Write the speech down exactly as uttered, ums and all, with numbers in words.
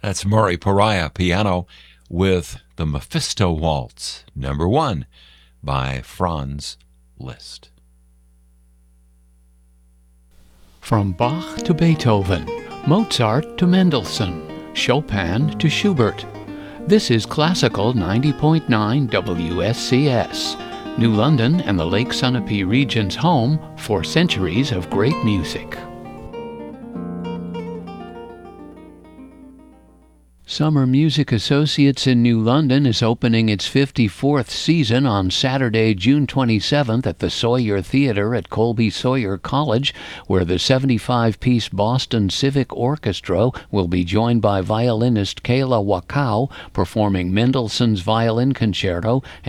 That's Murray Pariah piano with the Mephisto Waltz, number one, by Franz Liszt. From Bach to Beethoven, Mozart to Mendelssohn, Chopin to Schubert. This is Classical ninety point nine W S C S, New London and the Lake Sunapee region's home for centuries of great music. Summer Music Associates in New London is opening its fifty-fourth season on Saturday, June twenty-seventh at the Sawyer Theater at Colby Sawyer College, where the seventy-five piece Boston Civic Orchestra will be joined by violinist Kayla Wakau performing Mendelssohn's Violin Concerto